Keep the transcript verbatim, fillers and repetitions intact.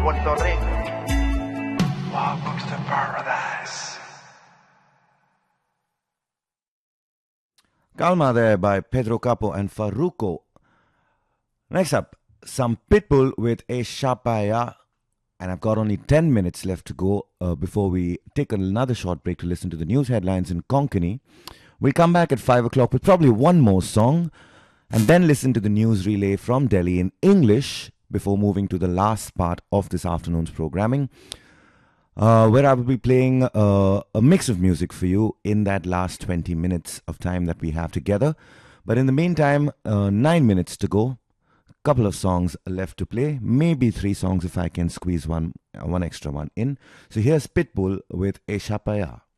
Puerto Rico. Welcome to paradise. Calma there by Pedro Capo and Farruko. Next up, some Pitbull with A Shapaya. And I've got only ten minutes left to go uh, before we take another short break to listen to the news headlines in Konkani. We'll come back at five o'clock with probably one more song and then listen to the news relay from Delhi in English before moving to the last part of this afternoon's programming, uh, where I will be playing uh, a mix of music for you in that last twenty minutes of time that we have together. But in the meantime, uh, nine minutes to go. Couple of songs left to play, maybe three songs if I can squeeze one, uh, one extra one in. So here's Pitbull with A Shapaya.